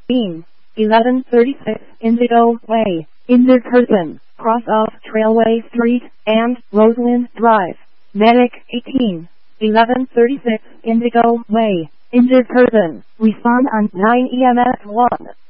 Bean, 1136 Indigo Way, injured person, cross of Trailway Street and Roseland Drive. Medic 18, 1136 Indigo Way, injured person, respond on 9 EMS 1.